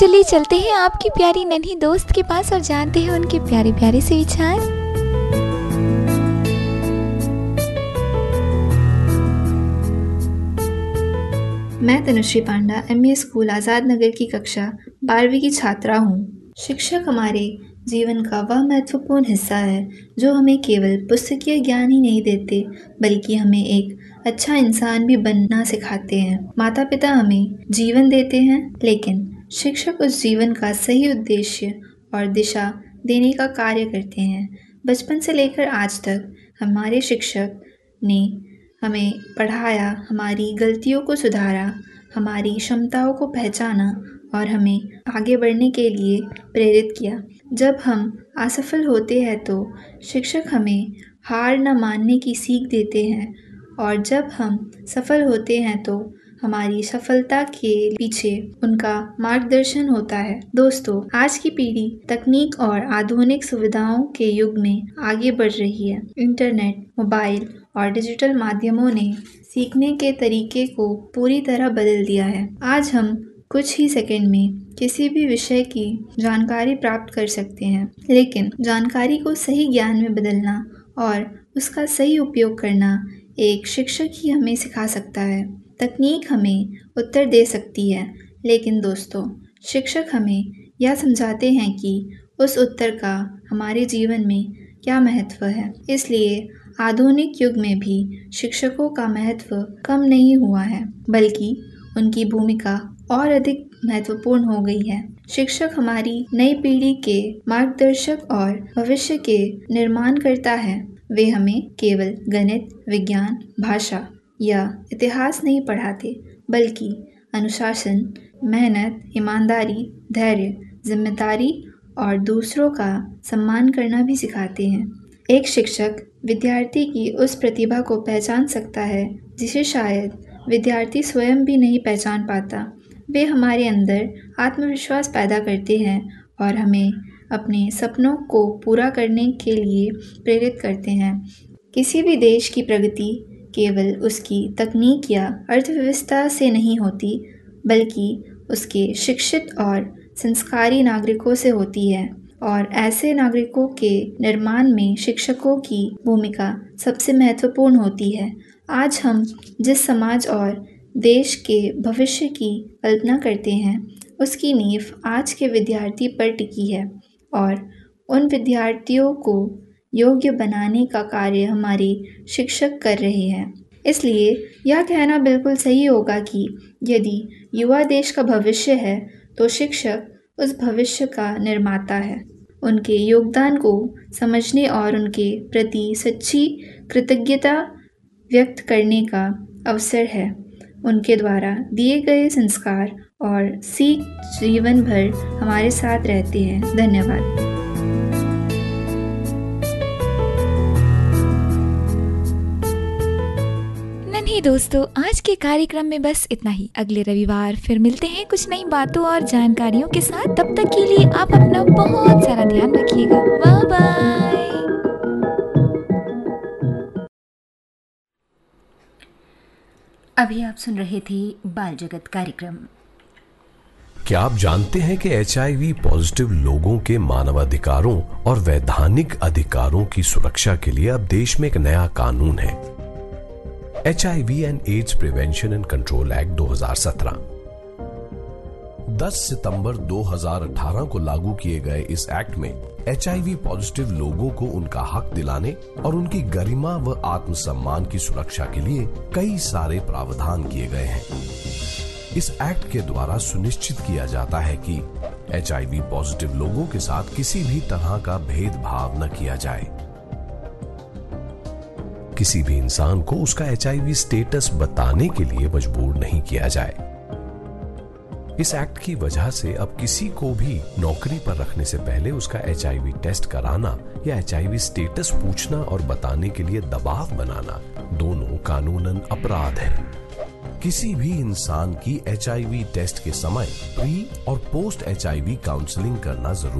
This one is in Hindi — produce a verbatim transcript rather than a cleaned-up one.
चलिए चलते हैं आपकी प्यारी नन्ही दोस्त के पास और जानते हैं उनके प्यारे प्यारे से विचार। मैं तनुश्री पांडा एमए स्कूल आज़ाद नगर की कक्षा बारहवीं की छात्रा हूँ। शिक्षक हमारे जीवन का वह महत्वपूर्ण हिस्सा है जो हमें केवल पुस्तकीय ज्ञान ही नहीं देते बल्कि हमें एक अच्छा इंसान भी बनना सिखाते हैं। माता पिता हमें जीवन देते हैं लेकिन शिक्षक उस जीवन का सही उद्देश्य और दिशा देने का कार्य करते हैं। बचपन से लेकर आज तक हमारे शिक्षक ने हमें पढ़ाया, हमारी गलतियों को सुधारा, हमारी क्षमताओं को पहचाना और हमें आगे बढ़ने के लिए प्रेरित किया। जब हम असफल होते हैं तो शिक्षक हमें हार न मानने की सीख देते हैं और जब हम सफल होते हैं तो हमारी सफलता के पीछे उनका मार्गदर्शन होता है। दोस्तों, आज की पीढ़ी तकनीक और आधुनिक सुविधाओं के युग में आगे बढ़ रही है। इंटरनेट, मोबाइल और डिजिटल माध्यमों ने सीखने के तरीके को पूरी तरह बदल दिया है। आज हम कुछ ही सेकंड में किसी भी विषय की जानकारी प्राप्त कर सकते हैं, लेकिन जानकारी को सही ज्ञान में बदलना और उसका सही उपयोग करना एक शिक्षक ही हमें सिखा सकता है। तकनीक हमें उत्तर दे सकती है, लेकिन दोस्तों, शिक्षक हमें यह समझाते हैं कि उस उत्तर का हमारे जीवन में क्या महत्व है। इसलिए आधुनिक युग में भी शिक्षकों का महत्व कम नहीं हुआ है, बल्कि उनकी भूमिका और अधिक महत्वपूर्ण हो गई है। शिक्षक हमारी नई पीढ़ी के मार्गदर्शक और भविष्य के निर्माण करता है। वे हमें केवल गणित, विज्ञान, भाषा या इतिहास नहीं पढ़ाते, बल्कि अनुशासन, मेहनत, ईमानदारी, धैर्य, जिम्मेदारी और दूसरों का सम्मान करना भी सिखाते हैं। एक शिक्षक विद्यार्थी की उस प्रतिभा को पहचान सकता है जिसे शायद विद्यार्थी स्वयं भी नहीं पहचान पाता। वे हमारे अंदर आत्मविश्वास पैदा करते हैं और हमें अपने सपनों को पूरा करने के लिए प्रेरित करते हैं। किसी भी देश की प्रगति केवल उसकी तकनीक या अर्थव्यवस्था से नहीं होती, बल्कि उसके शिक्षित और संस्कारी नागरिकों से होती है और ऐसे नागरिकों के निर्माण में शिक्षकों की भूमिका सबसे महत्वपूर्ण होती है। आज हम जिस समाज और देश के भविष्य की कल्पना करते हैं, उसकी नींव आज के विद्यार्थी पर टिकी है और उन विद्यार्थियों को योग्य बनाने का कार्य हमारे शिक्षक कर रहे हैं। इसलिए यह कहना बिल्कुल सही होगा कि यदि युवा देश का भविष्य है, तो शिक्षक उस भविष्य का निर्माता है। उनके योगदान को समझने और उनके प्रति सच्ची कृतज्ञता व्यक्त करने का अवसर है। उनके द्वारा दिए गए संस्कार और सीख जीवन भर हमारे साथ रहते हैं। धन्यवाद। नहीं दोस्तों, आज के कार्यक्रम में बस इतना ही। अगले रविवार फिर मिलते हैं कुछ नई बातों और जानकारियों के साथ। तब तक के लिए आप अपना बहुत सारा ध्यान रखिएगा। Bye bye. अभी आप सुन रहे थे बाल जगत कार्यक्रम। क्या आप जानते हैं कि एच आई वी पॉजिटिव लोगों के मानवाधिकारों और वैधानिक अधिकारों की सुरक्षा के लिए अब देश में एक नया कानून है, H I we and ads prevention and control act दो हज़ार सत्रह। दस सितंबर दो हज़ार अठारह को लागू किए गए इस एक्ट में एच आई वी पॉजिटिव लोगों को उनका हक दिलाने और उनकी गरिमा व आत्मसम्मान की सुरक्षा के लिए कई सारे प्रावधान किए गए हैं। इस एक्ट के द्वारा सुनिश्चित किया जाता है कि एच आई वी पॉजिटिव लोगों के साथ किसी भी तरह का भेदभाव न किया जाए। किसी भी इंसान को उसका एच आई वी स्टेटस बताने के लिए मजबूर नहीं किया जाए। इस एक्ट की वजह से अब किसी को भी नौकरी पर रखने से पहले उसका एच आई वी टेस्ट कराना या एच आई वी स्टेटस पूछना और बताने के लिए दबाव बनाना दोनों कानूनन अपराध है। किसी भी इंसान की एच आई वी टेस्ट के समय प्री और post H I we counselling करना जरूरी